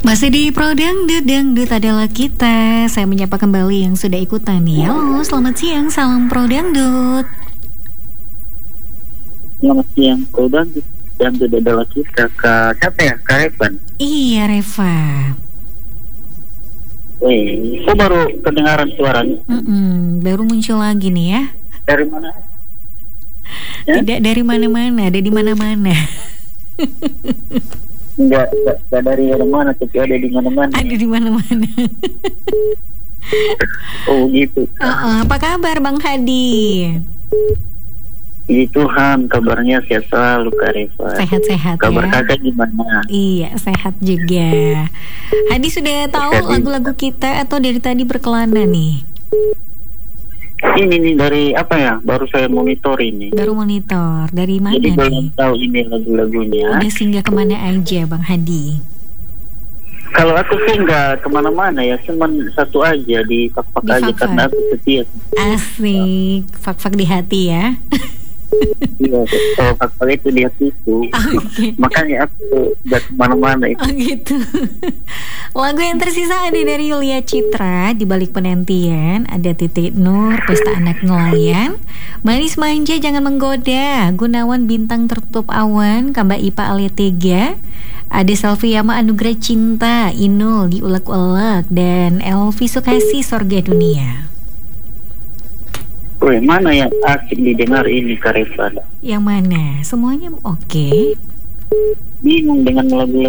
Masih di Pro Dangdut, Dangdut adalah kita. Saya menyapa kembali yang sudah ikutan nih. Halo, selamat siang, salam Pro Dangdut. Selamat siang, Pro Dangdut. Dangdut adalah kita. Siapa ya? Kak Revan? Iya, Reva. Kok baru kedengaran suaranya? Baru muncul lagi nih ya. Dari mana? Ya? Tidak dari mana-mana, ada di mana-mana. Enggak dari mana, tapi ada di mana-mana. Ada di mana-mana. Oh gitu. Apa kabar Bang Hadi? Puji Tuhan, kabarnya sehat selalu, Kak Reva. Sehat-sehat Kabar ya. kakak gimana? Iya, sehat juga. Hadi sudah tahu lagu-lagu kita atau dari tadi berkelana nih? Ini nih dari apa ya? Baru saya monitor ini. Baru monitor. Dari mana Jadi belum nih? tahu ini lagu-lagunya. Udah singgah kemana aja Bang Hadi? Kalau aku sih nggak kemana-mana ya, cuman satu aja di fak-fak Di aja fak-fak. karena aku setia. Asik, fak-fak di hati ya. Iya, kalau fak-fak itu di hatiku. Oke. Makanya aku nggak kemana-mana itu. Oh gitu. Lagu yang tersisa ada dari Yulia Citra, Di Balik Penantian, ada Titik Nur, Pesta Anak Nelayan, Manis Manja Jangan Menggoda, Gunawan Bintang Tertutup Awan, Kamba Ipa Aletega, ada Selviama Anugerah Cinta, Inul Diulek-ulek, dan Elvi Sukasi Sorga Dunia. Mana yang asik didengar ini, Kak Reva? Yang mana? Semuanya oke. Bingung dengan lagu